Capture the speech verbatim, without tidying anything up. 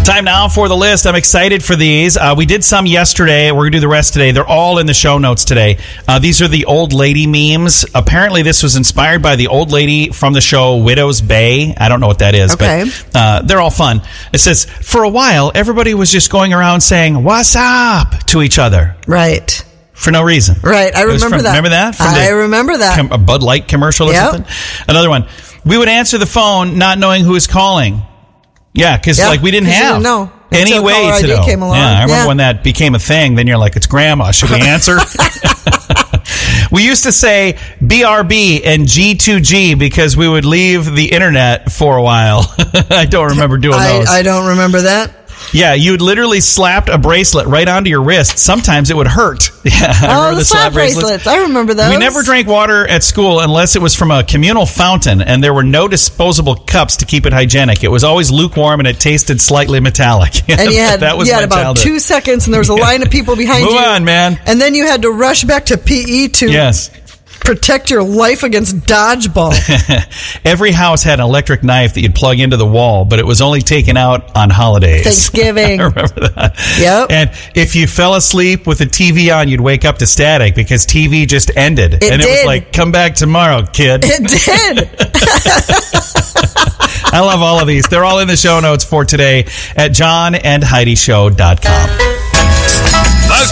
Time now for the list. I'm excited for these. Uh, we did some yesterday. We're going to do the rest today. They're all in the show notes today. Uh, these are the old lady memes. Apparently, this was inspired by the old lady from the show Widow's Bay. I don't know what that is, okay. but uh, they're all fun. It says, for a while, everybody was just going around saying, "What's up?" to each other. Right. For no reason. Right. I remember from, that. Remember that? From I the, remember that. Com- a Bud Light commercial or yep. something? Another one. We would answer the phone not knowing who was calling. Yeah, because yep. like we didn't have you didn't know. any Until way caller to I D know. Came along. Yeah, I remember yeah. when that became a thing. Then you're like, it's Grandma. Should we answer? We used to say B R B and G two G because we would leave the internet for a while. I don't remember doing I, those. I don't remember that. Yeah, you would literally slap a bracelet right onto your wrist. Sometimes it would hurt. Yeah, I oh, remember the, the slap, slap bracelets. bracelets. I remember those. We never drank water at school unless it was from a communal fountain, and there were no disposable cups to keep it hygienic. It was always lukewarm, and it tasted slightly metallic. And you had, that was you had my about childhood. two seconds, and there was a line of people behind Move you. Move on, man. And then you had to rush back to P E to yes. protect your life against dodgeball. Every house had an electric knife that you'd plug into the wall, but it was only taken out on holidays. Thanksgiving. I remember that. Yep. And if you fell asleep with the T V on, you'd wake up to static because T V just ended. It and it did. was like, come back tomorrow, kid. It did. I love all of these. They're all in the show notes for today at john and heidi show dot com.